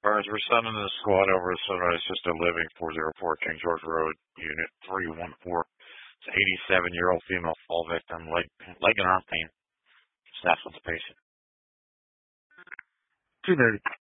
Burns, we're sending the squad over to Sunrise Assisted Living, 404 King George Road, Unit 314. It's an 87-year-old female fall victim, leg and arm pain. Staff with the patient. 2:30.